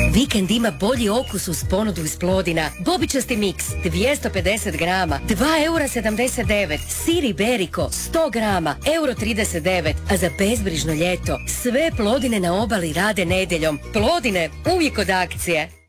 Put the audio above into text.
Vikend ima bolji okus uz ponudu iz Plodina. Bobičasti miks 250 grama, 2,79 €. Sir Iberico 100 grama, 1,39 €. A za bezbrižno ljeto sve Plodine na obali rade nedjeljom. Plodine, uvijek od akcije.